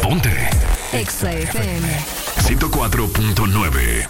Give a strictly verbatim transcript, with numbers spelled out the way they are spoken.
Ponte. Exa F M. ciento cuatro punto nueve.